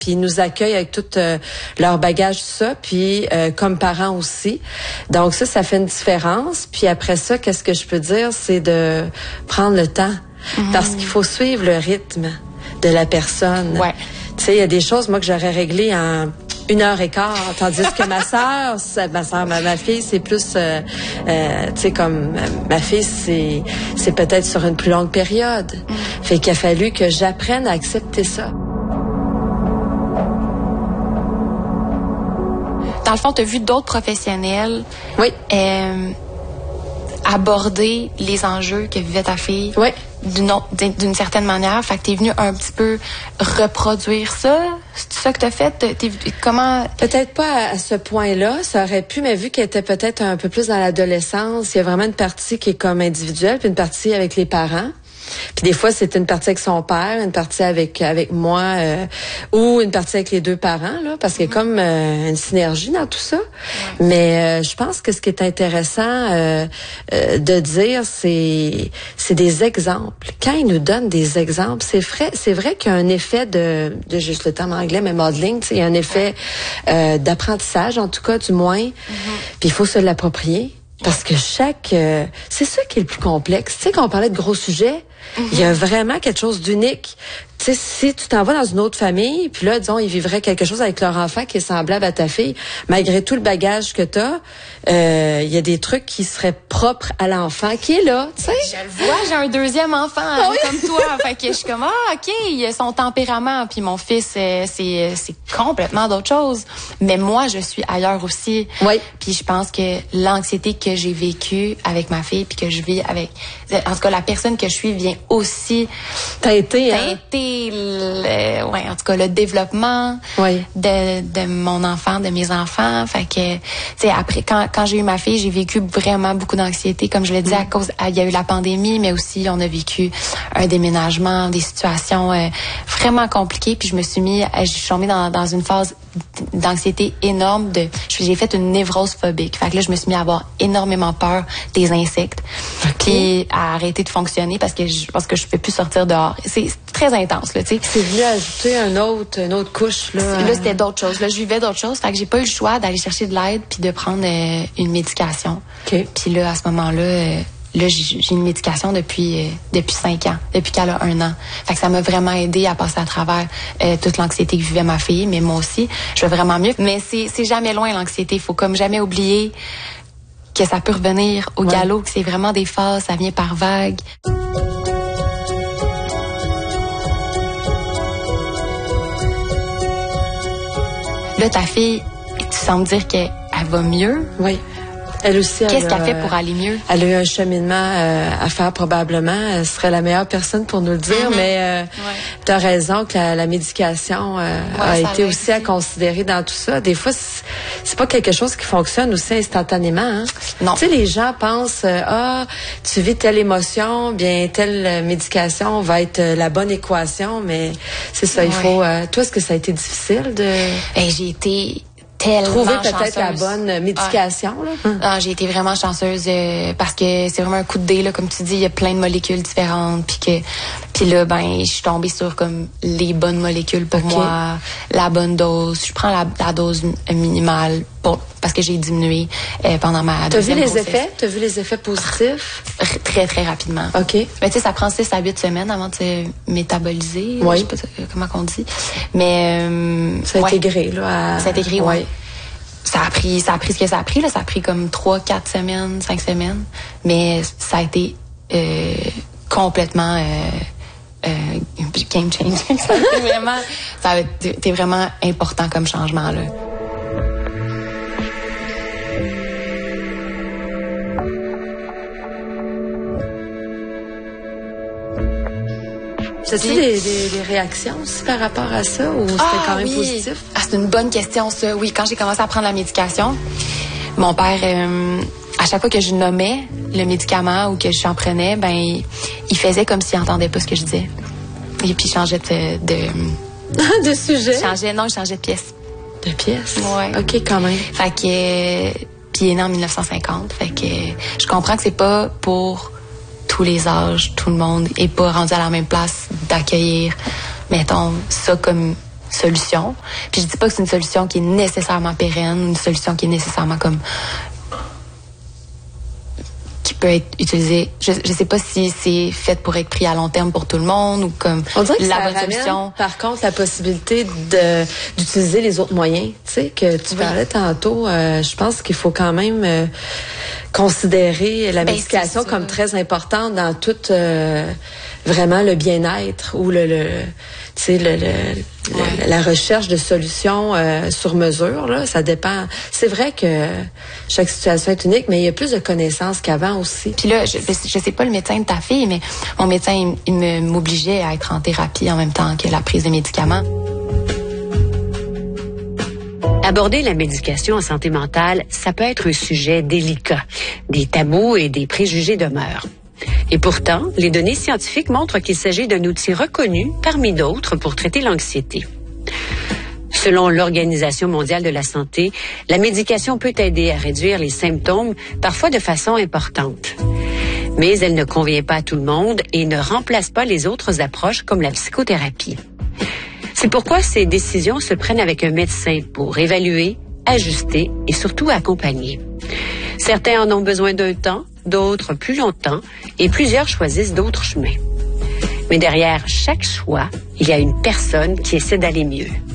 puis ils nous accueillent avec tout leur bagage, tout ça, puis comme parents aussi. Donc ça fait une différence. Puis après ça, qu'est-ce que je peux dire, c'est de prendre le temps, parce qu'il faut suivre le rythme de la personne. Ouais. Tu sais, il y a des choses, moi, que j'aurais réglées en 1h15, tandis que ma fille, c'est plus, tu sais, comme ma fille, c'est peut-être sur une plus longue période. Fait qu'il a fallu que j'apprenne à accepter ça. Dans le fond, tu as vu d'autres professionnels Oui. Aborder les enjeux que vivait ta fille. Oui. D'une certaine manière. Fait que t'es venu un petit peu reproduire ça. C'est ça que t'as fait? Comment? Peut-être pas à ce point-là. Ça aurait pu, mais vu qu'elle était peut-être un peu plus dans l'adolescence, il y a vraiment une partie qui est comme individuelle, puis une partie avec les parents. Puis des fois, c'est une partie avec son père, une partie avec moi, ou une partie avec les deux parents, là, parce qu'il y a comme une synergie dans tout ça. Ouais. Mais je pense que ce qui est intéressant de dire, c'est des exemples. Quand ils nous donnent des exemples, c'est vrai qu'il y a un effet de juste le terme anglais, mais modeling, il y a un effet d'apprentissage, en tout cas, du moins. Puis il faut se l'approprier. Parce que c'est ça qui est le plus complexe. Tu sais, quand on parlait de gros sujets, il y a vraiment quelque chose d'unique. Tu sais, si tu t'en vas dans une autre famille, puis là, disons, ils vivraient quelque chose avec leur enfant qui est semblable à ta fille, malgré tout le bagage que t'as, il y a des trucs qui seraient propres à l'enfant qui est là, tu sais. Je le vois, j'ai un deuxième enfant comme toi. Fait que je suis comme, OK, il a son tempérament. Puis mon fils, c'est complètement d'autre chose. Mais moi, je suis ailleurs aussi. Oui. Puis je pense que l'anxiété que j'ai vécue avec ma fille, puis que je vis avec... En tout cas, la personne que je suis vient aussi... Teinter, en tout cas, le développement de mon enfant, de mes enfants. Fait que, tu sais, après, quand j'ai eu ma fille, j'ai vécu vraiment beaucoup d'anxiété. Comme je l'ai dit, il y a eu la pandémie, mais aussi, on a vécu un déménagement, des situations vraiment compliquées. Puis je suis tombée dans une phase d'anxiété énorme. J'ai fait une névrose phobique. Fait que là, je me suis mis à avoir énormément peur des insectes. Puis à arrêter de fonctionner parce que je peux plus sortir dehors. C'est très intense, là, tu sais. C'est venu ajouter une autre couche, là. Là, c'était d'autres choses. Là, je vivais d'autres choses. Fait que j'ai pas eu le choix d'aller chercher de l'aide puis de prendre une médication. Okay. Puis là, à ce moment-là, j'ai une médication depuis 5 ans, depuis qu'elle a 1 an. Fait que ça m'a vraiment aidé à passer à travers toute l'anxiété que vivait ma fille, mais moi aussi, je vais vraiment mieux. Mais c'est jamais loin, l'anxiété. Faut comme jamais oublier que ça peut revenir au galop, que c'est vraiment des phases, ça vient par vagues. Là, ta fille, tu sembles dire qu'elle va mieux. Oui. Elle aussi, qu'est-ce qu'elle fait pour aller mieux? Elle a eu un cheminement à faire probablement. Elle serait la meilleure personne pour nous le dire, mais tu as raison que la médication a été aussi à considérer dans tout ça. Des fois, c'est pas quelque chose qui fonctionne aussi instantanément. Hein? Non. Tu sais, les gens pensent, tu vis telle émotion, bien telle médication va être la bonne équation, mais c'est ça, il faut... toi, est-ce que ça a été difficile de... j'ai été... trouver peut-être la bonne médication. Là. J'ai été vraiment chanceuse parce que c'est vraiment un coup de dé, là, comme tu dis, il y a plein de molécules différentes. Puis là, je suis tombée sur comme les bonnes molécules pour moi, la bonne dose. Je prends la dose minimale parce que j'ai diminué pendant ma deuxième grossesse. T'as vu les effets positifs? Très, très rapidement. OK. Mais tu sais, ça prend 6 à 8 semaines avant de se métaboliser. Oui. Je sais pas comment on dit. Mais... ça a intégré, là. Ça a intégré, oui. Ça a pris ce que ça a pris, là. Ça a pris comme 3, 4 semaines, 5 semaines. Mais ça a été complètement game changing. Ça a été vraiment important comme changement, là. As-tu des réactions aussi par rapport à ça ou c'était quand même positif? C'est une bonne question, ça. Oui, quand j'ai commencé à prendre la médication, mon père, à chaque fois que je nommais le médicament ou que j'en prenais, il faisait comme s'il n'entendait pas ce que je disais. Et puis il changeait de sujet? Il changeait de pièce. De pièce? Oui. OK, quand même. Fait que... Puis il est né en 1950. Fait que je comprends que c'est pas pour... tous les âges, tout le monde est pas rendu à la même place d'accueillir, mettons, ça comme solution. Puis je dis pas que c'est une solution qui est nécessairement pérenne, une solution qui est nécessairement comme qui peut être utilisée. Je sais pas si c'est fait pour être pris à long terme pour tout le monde ou comme on dirait que la ça bonne ramène, solution. par contre, la possibilité d'utiliser les autres moyens. Tu sais, que tu parlais tantôt, je pense qu'il faut quand même considérer la médication comme très importante dans tout vraiment le bien-être ou la recherche de solutions sur mesure. Là, ça dépend. C'est vrai que chaque situation est unique, mais il y a plus de connaissances qu'avant aussi. Puis là, je sais pas le médecin de ta fille, mais mon médecin, il m'obligeait à être en thérapie en même temps que la prise de médicaments. Aborder la médication en santé mentale, ça peut être un sujet délicat. Des tabous et des préjugés demeurent. Et pourtant, les données scientifiques montrent qu'il s'agit d'un outil reconnu parmi d'autres pour traiter l'anxiété. Selon l'Organisation mondiale de la santé, la médication peut aider à réduire les symptômes, parfois de façon importante. Mais elle ne convient pas à tout le monde et ne remplace pas les autres approches comme la psychothérapie. C'est pourquoi ces décisions se prennent avec un médecin pour évaluer, ajuster et surtout accompagner. Certains en ont besoin d'un temps, d'autres plus longtemps, et plusieurs choisissent d'autres chemins. Mais derrière chaque choix, il y a une personne qui essaie d'aller mieux.